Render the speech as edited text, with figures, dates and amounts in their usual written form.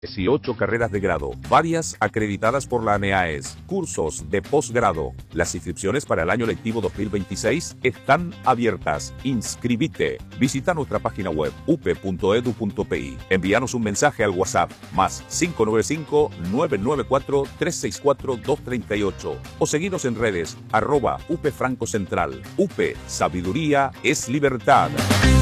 18 carreras de grado, varias acreditadas por la ANEAES, cursos de posgrado. Las inscripciones para el año lectivo 2026 están abiertas. Inscribite. Visita nuestra página web up.edu.pi. Envíanos un mensaje al WhatsApp más 595-994-364-238 o seguinos en redes @UP Franco Central. UP, sabiduría es libertad.